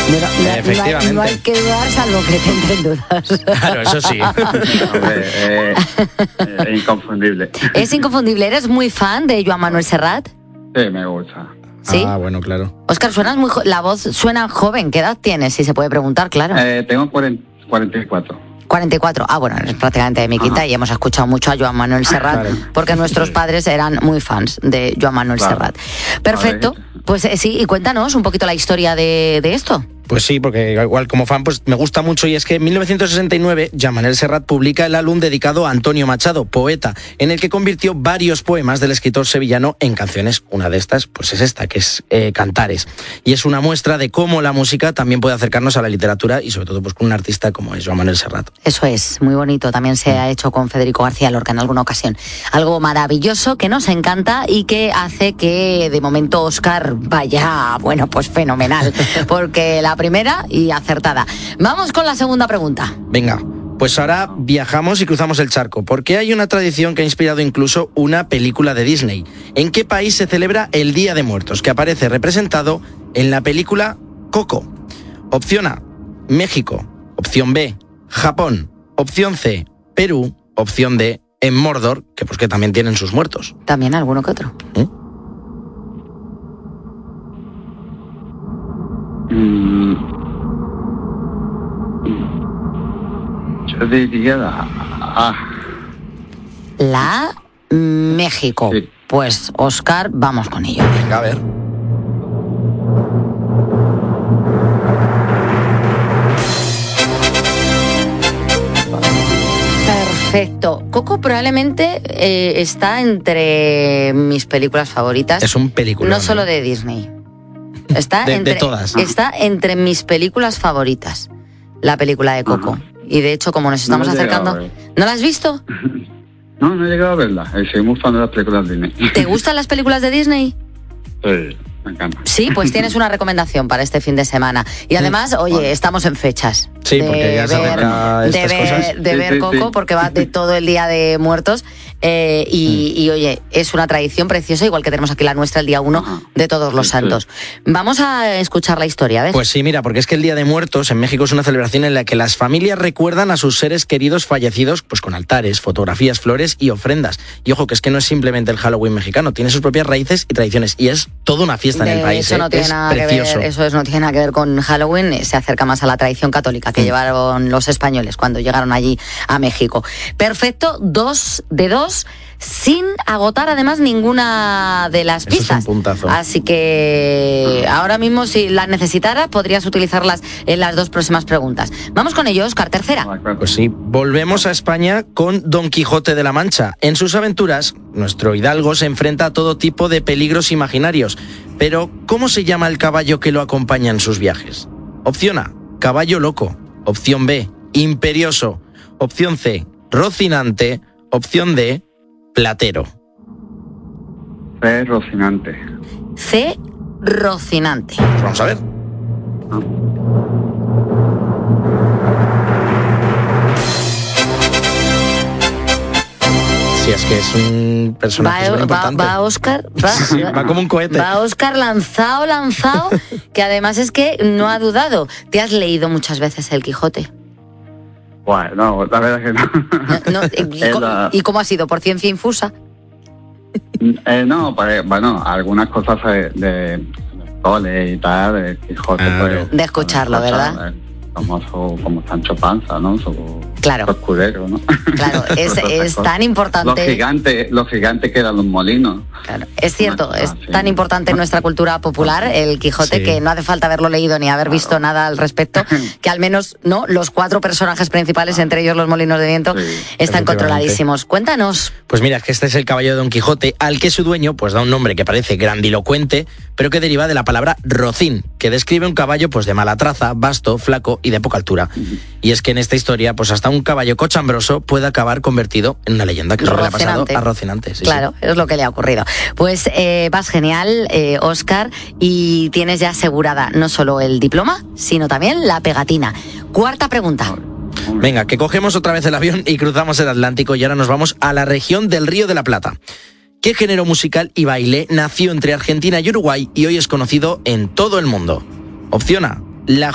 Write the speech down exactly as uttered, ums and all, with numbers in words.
Bueno, no, Efectivamente. No hay, no hay que dudar salvo que te entren dudas. Claro, eso sí. Hombre, eh, eh, inconfundible. Es inconfundible. ¿Eres muy fan de Joan Manuel Serrat? Sí, me gusta. ¿Sí? Ah, bueno, claro. Óscar, suenas muy jo- la voz suena joven. ¿Qué edad tienes? Si se puede preguntar, claro. Eh, tengo cuarenta y cuatro. cuarenta y cuatro. Ah, bueno, es prácticamente de mi quinta. Ajá. Y hemos escuchado mucho a Joan Manuel Serrat, claro, porque nuestros padres eran muy fans de Joan Manuel claro. Serrat. Perfecto. Pues eh, sí, y cuéntanos un poquito la historia de, de esto. Pues sí, porque igual como fan pues me gusta mucho, y es que en mil novecientos sesenta y nueve Joan Manuel Serrat publica el álbum dedicado a Antonio Machado, poeta, en el que convirtió varios poemas del escritor sevillano en canciones. Una de estas pues es esta, que es eh, Cantares, y es una muestra de cómo la música también puede acercarnos a la literatura, y sobre todo pues con un artista como es Joan Manuel Serrat. Eso es, muy bonito. También se ha hecho con Federico García Lorca en alguna ocasión. Algo maravilloso que nos encanta y que hace que de momento Óscar vaya, bueno, pues fenomenal, porque la primera y acertada. Vamos con la segunda pregunta. Venga, pues ahora viajamos y cruzamos el charco, porque hay una tradición que ha inspirado incluso una película de Disney. ¿En qué país se celebra el Día de Muertos, que aparece representado en la película Coco? Opción A, México. Opción B, Japón. Opción C, Perú. Opción D, en Mordor, que pues que también tienen sus muertos. También alguno que otro. ¿Eh? Mm. Yo diría la A. La A, México. Sí. Pues, Óscar, vamos con ello. Venga, a ver. Perfecto. Coco probablemente eh, está entre mis películas favoritas. Es un película. No solo de Disney. Está, de, entre, de todas. Está entre mis películas favoritas, la película de Coco. Ajá. Y de hecho, como nos estamos no acercando... ¿No la has visto? No, no he llegado a verla. Soy muy fan de las películas de Disney. ¿Te gustan las películas de Disney? Sí, me encanta. Sí, pues tienes una recomendación para este fin de semana. Y además, oye, vale. estamos en fechas. Sí, porque ya se acerca de estas ver, cosas. De sí, ver sí, Coco, sí. porque va de todo el Día de Muertos. Eh, y, mm. y, oye, es una tradición preciosa, igual que tenemos aquí la nuestra el día uno de Todos los Santos. Sí. Vamos a escuchar la historia, ¿ves? Pues sí, mira, porque es que el Día de Muertos en México es una celebración en la que las familias recuerdan a sus seres queridos fallecidos, pues con altares, fotografías, flores y ofrendas. Y ojo, que es que no es simplemente el Halloween mexicano, tiene sus propias raíces y tradiciones, y es toda una fiesta de en el país. Eso ¿eh? no tiene es nada precioso. Que ver, eso es, no tiene nada que ver con Halloween, se acerca más a la tradición católica que mm. llevaron los españoles cuando llegaron allí a México. Perfecto, dos de dos, sin agotar además ninguna de las pistas. Eso es un puntazo. Así que ahora mismo, si las necesitaras, podrías utilizarlas en las dos próximas preguntas. Vamos con ello, Óscar, tercera. Pues sí, volvemos a España con Don Quijote de la Mancha. En sus aventuras, nuestro hidalgo se enfrenta a todo tipo de peligros imaginarios. Pero, ¿cómo se llama el caballo que lo acompaña en sus viajes? Opción A, caballo loco. Opción B, imperioso. Opción C, Rocinante. Opción D, Platero. C, Rocinante. C, Rocinante. Pues vamos a ver. Ah. Sí, es que es un personaje va, importante. Va, va Óscar, va, sí, va como un cohete. Va Óscar lanzado, lanzado, que además es que no ha dudado. ¿Te has leído muchas veces El Quijote? Bueno, no, la verdad es que no. no ¿y, la... ¿Y cómo ha sido? ¿Por ciencia infusa? Eh, no, pues, bueno, algunas cosas de, de cole y tal, de Quijote. Ah, pues, de escucharlo, ¿verdad? Como, su, como Sancho Panza, ¿no? Su, claro. su escudero, ¿no? Claro, es, es tan importante. Lo gigante, lo gigante que eran los molinos. Claro, es cierto, es sí. tan importante en nuestra cultura popular el Quijote sí. que no hace falta haberlo leído ni haber claro. visto nada al respecto, que al menos no los cuatro personajes principales, entre ellos los molinos de viento, sí, están controladísimos. Cuéntanos. Pues mira, que este es el caballo de Don Quijote, al que su dueño pues da un nombre que parece grandilocuente, pero que deriva de la palabra rocín, que describe un caballo pues de mala traza, vasto, flaco y de poca altura. Uh-huh. Y es que en esta historia, pues hasta un caballo cochambroso puede acabar convertido en una leyenda, que es lo que le ha pasado a Rocinante. Sí, claro, sí. es lo que le ha ocurrido. Pues eh, vas genial, eh, Óscar, y tienes ya asegurada no solo el diploma, sino también la pegatina. Cuarta pregunta. Venga, que cogemos otra vez el avión y cruzamos el Atlántico y ahora nos vamos a la región del Río de la Plata. ¿Qué género musical y baile nació entre Argentina y Uruguay y hoy es conocido en todo el mundo? Opción A, la